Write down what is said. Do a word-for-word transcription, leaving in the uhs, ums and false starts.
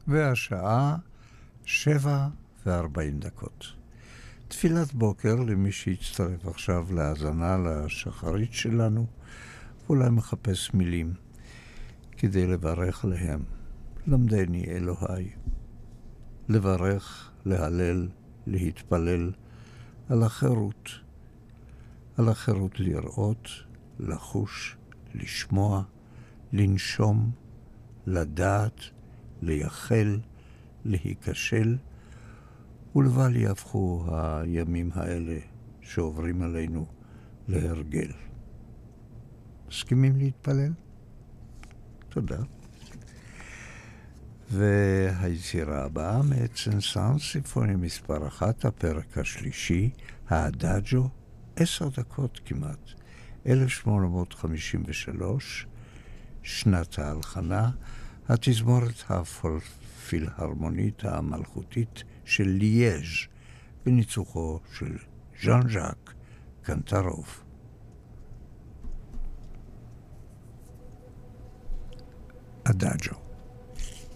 והשעה שבע וארבעים דקות. תפילת בוקר למי שיצטרף עכשיו להאזנה לשחרית שלנו, ואולי מחפש מילים כדי לברך להם. למדני אלוהי. לברך, להלל, להתפלל על החירות. על החירות לראות, לחוש, לשמוע, לנשום, לדעת, לייחל, להיכשל, ולבל יהפכו הימים האלה שעוברים עלינו להרגל. מסכימים להתפלל? תודה. והיצירה הבאה מאת סנסן, סימפוניה מספר אחת, הפרק השלישי, האדאג'ו, עשר דקות כמעט, אלף שמונה מאות חמישים ושלוש, שנת ההלחנה, התזמורת הפילהרמונית המלכותית של ליאז' בניצוחו של ז'אן ז'אק קנטרוב. אדאג'ו.